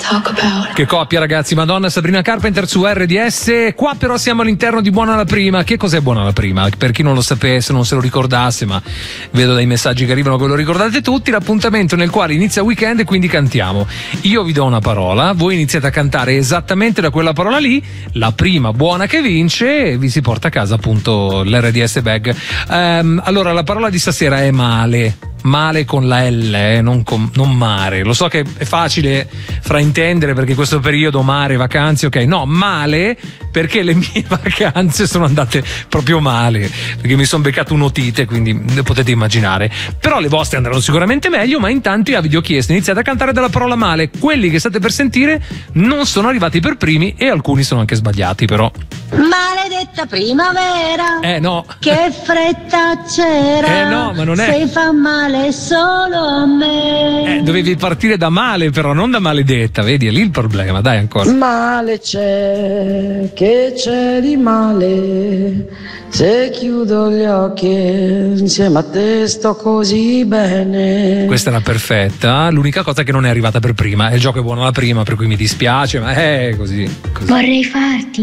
Che coppia, ragazzi, Madonna, Sabrina Carpenter su RDS. Qua però siamo all'interno di Buona la Prima. Che cos'è Buona la Prima? Per chi non lo sapesse, non se lo ricordasse, ma vedo dai messaggi che arrivano che lo ricordate tutti, l'appuntamento nel quale inizia weekend e quindi cantiamo. Io vi do una parola, voi iniziate a cantare esattamente da quella parola lì, la prima buona che vince e vi si porta a casa appunto l'RDS bag. Allora, la parola di stasera è male. Male con la L, non mare. Lo so che è facile fraintendere perché questo periodo mare, vacanze, ok. No, male perché le mie vacanze sono andate proprio male, perché mi sono beccato un'otite, quindi potete immaginare. Però le vostre andranno sicuramente meglio, ma intanto io vi ho chiesto, iniziate a cantare della parola male. Quelli che state per sentire non sono arrivati per primi e alcuni sono anche sbagliati, però. Maledetta primavera, no. Che fretta c'era, no, ma non è. Se fa male solo a me. Dovevi partire da male, però non da maledetta, vedi, è lì il problema, dai ancora. Male c'è, che c'è di male, se chiudo gli occhi insieme a te sto così bene. Questa era perfetta, l'unica cosa che non è arrivata per prima, il gioco è buono la prima, per cui mi dispiace, ma è così. Vorrei farti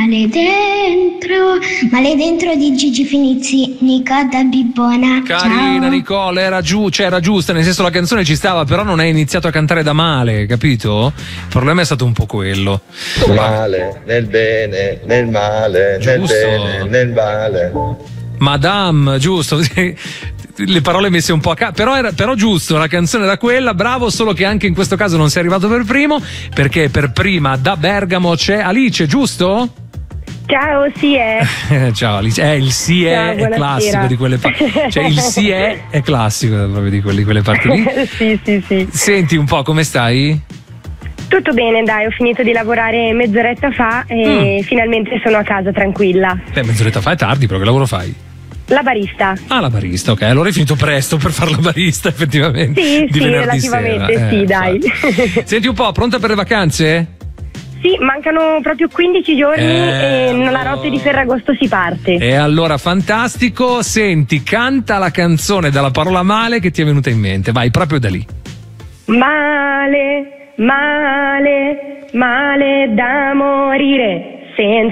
male dentro di Gigi Finizzi, Nico da Bibbona. Carina. Ciao. Nicole, era giusta, nel senso la canzone ci stava, però non hai iniziato a cantare da male, capito? Il problema è stato un po' quello. Male, nel bene, nel male, Giusto. nel bene, nel male. Madame, giusto. Le parole messe un po' a caso, però giusto, la canzone era quella, bravo, solo che anche in questo caso non sei arrivato per primo, perché per prima da Bergamo c'è Alice, giusto? Ciao, sì è. Ciao Alice, il sì è classico di quelle parti, cioè il sì è classico proprio di quelle parti lì. Sì. Senti un po', come stai? Tutto bene, dai, ho finito di lavorare mezz'oretta fa e finalmente sono a casa tranquilla. Mezz'oretta fa è tardi, però che lavoro fai? La barista. Ah, la barista, ok, allora hai finito presto per fare la barista, effettivamente. Sì, venerdì relativamente, sera. sì, dai. Senti un po', pronta per le vacanze? Sì, mancano proprio 15 giorni e nella notte di Ferragosto si parte. E allora, fantastico, senti, canta la canzone dalla parola male che ti è venuta in mente, vai proprio da lì. Male, male, male da morire, senza